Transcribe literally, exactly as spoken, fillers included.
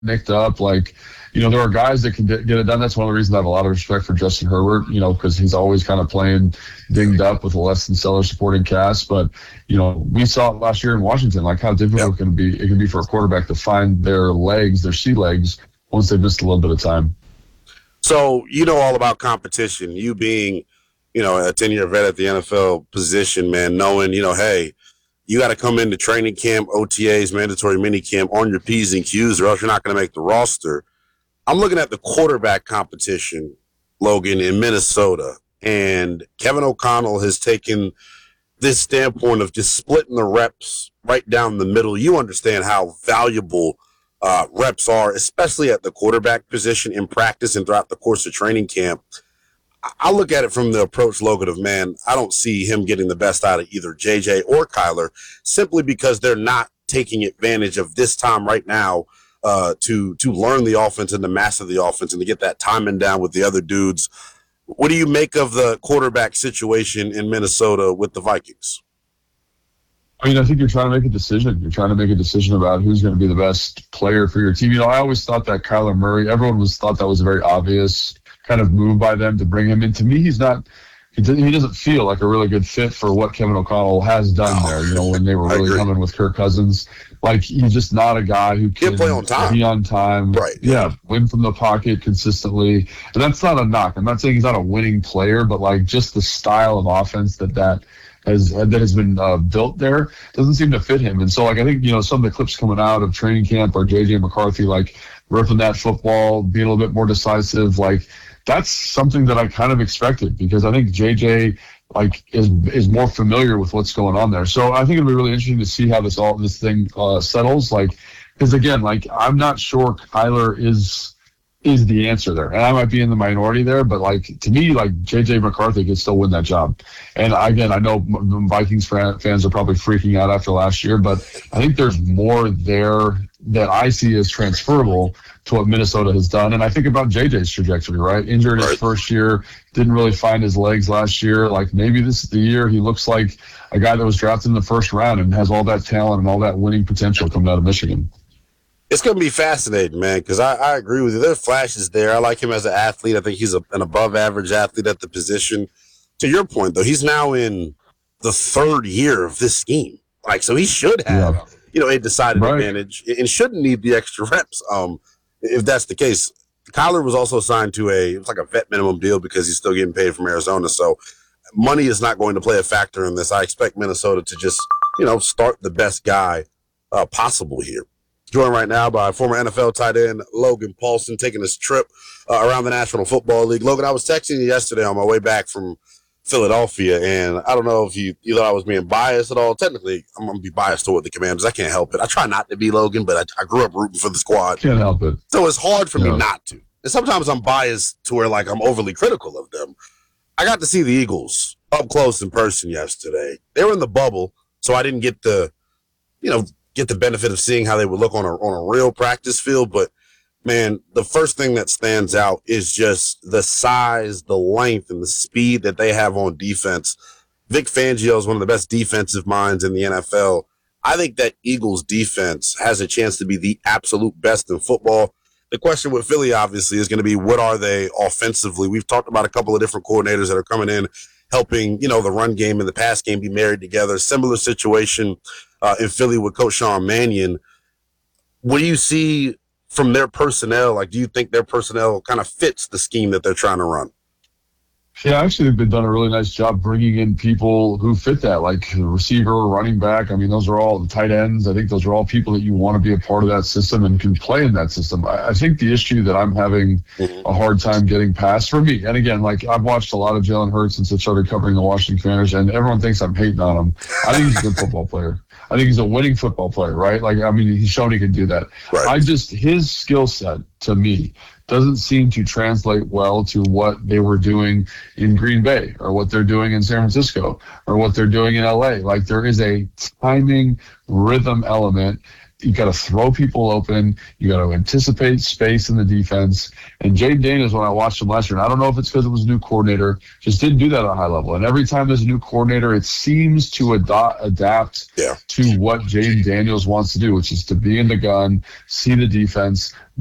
nicked up. Like, you know, there are guys that can get it done. That's one of the reasons I have a lot of respect for Justin Herbert, you know, because he's always kind of playing dinged up with a less than stellar supporting cast. But, you know, we saw it last year in Washington, like how difficult yep. it can be, it can be for a quarterback to find their legs, their sea legs, once they've missed a little bit of time. So, you know all about competition. You being, you know, a ten-year vet at the N F L position, man, knowing, you know, hey, you got to come into training camp, O T As, mandatory minicamp on your P's and Q's, or else you're not going to make the roster. I'm looking at the quarterback competition, Logan, in Minnesota, and Kevin O'Connell has taken this standpoint of just splitting the reps right down the middle. You understand how valuable uh, reps are, especially at the quarterback position in practice and throughout the course of training camp. I look at it from the approach, Logan, of, man, I don't see him getting the best out of either J J or Kyler simply because they're not taking advantage of this time right now uh, to to learn the offense and to master the offense and to get that timing down with the other dudes. What do you make of the quarterback situation in Minnesota with the Vikings? I mean, I think you're trying to make a decision. You're trying to make a decision about who's going to be the best player for your team. You know, I always thought that Kyler Murray, everyone was thought that was a very obvious kind of move by them to bring him in. To me, he's not, he doesn't feel like a really good fit for what Kevin O'Connell has done there, you know, when they were really coming with Kirk Cousins. Like, he's just not a guy who can play on time. be on time. Right. Yeah, win from the pocket consistently. And that's not a knock. I'm not saying he's not a winning player, but, like, just the style of offense that that has, that has been uh, built there doesn't seem to fit him. And so, like, I think, you know, some of the clips coming out of training camp are J J McCarthy, like, ripping that football, being a little bit more decisive, like, that's something that I kind of expected because I think J J like is is more familiar with what's going on there. So I think it'll be really interesting to see how this all this thing uh, settles. Like, because again, like I'm not sure Kyler is is the answer there, and I might be in the minority there. But like to me, like J J McCarthy could still win that job. And again, I know Vikings fans are probably freaking out after last year, but I think there's more there that I see as transferable to what Minnesota has done. And I think about J J's trajectory, right? Injured his first year, didn't really find his legs last year. Like maybe this is the year he looks like a guy that was drafted in the first round and has all that talent and all that winning potential coming out of Michigan. It's going to be fascinating, man, because I, I agree with you. There are flashes there. I like him as an athlete. I think he's a, an above-average athlete at the position. To your point, though, he's now in the third year of this scheme. Like, so he should have, yeah. you know, a decided right. advantage and shouldn't need the extra reps. Um, if that's the case, Kyler was also signed to a, it was like a vet minimum deal because he's still getting paid from Arizona. So money is not going to play a factor in this. I expect Minnesota to just, you know, start the best guy uh, possible here. Joined right now by former N F L tight end Logan Paulsen, taking this trip uh, around the National Football League. Logan, I was texting you yesterday on my way back from Philadelphia, and I don't know if you, you thought I was being biased at all. Technically, I'm going to be biased toward the Commanders. I can't help it. I try not to be, Logan, but I, I grew up rooting for the squad. Can't help it. So it's hard for yeah. me not to. And sometimes I'm biased to where, like, I'm overly critical of them. I got to see the Eagles up close in person yesterday. They were in the bubble, so I didn't get the, you know, get the benefit of seeing how they would look on a on a real practice field. But, man, the first thing that stands out is just the size, the length, and the speed that they have on defense. Vic Fangio is one of the best defensive minds in the N F L. I think that Eagles defense has a chance to be the absolute best in football. The question with Philly, obviously, is going to be what are they offensively? We've talked about a couple of different coordinators that are coming in, helping, you know, the run game and the pass game be married together. Similar situation uh, in Philly with Coach Sean Mannion. What do you see from their personnel? Like, do you think their personnel kind of fits the scheme that they're trying to run? Yeah, actually, they've been done a really nice job bringing in people who fit that, like receiver, running back. I mean, those are all the tight ends. I think those are all people that you want to be a part of that system and can play in that system. I, I think the issue that I'm having a hard time getting past for me, and again, like I've watched a lot of Jalen Hurts since I started covering the Washington Commanders, and everyone thinks I'm hating on him. I think he's a good football player. I think he's a winning football player, right? Like, I mean, he's shown he can do that. Right. I just, his skill set to me doesn't seem to translate well to what they were doing in Green Bay or what they're doing in San Francisco or what they're doing in L A. Like, there is a timing rhythm element you got to throw people open. You got to anticipate space in the defense. And Jayden Daniels, when I watched him last year, and I don't know if it's because it was a new coordinator, just didn't do that at a high level. And every time there's a new coordinator, it seems to ado- adapt yeah. to what Jayden Daniels wants to do, which is to be in the gun, see the defense,